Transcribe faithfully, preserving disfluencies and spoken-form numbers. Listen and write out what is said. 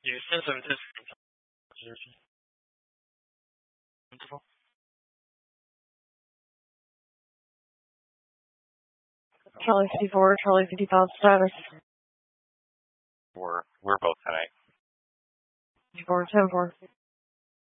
Houston, seven ten. Charlie fifty-four, Charlie fifty-five status. We're, we're both tonight. fifty-four, ten four.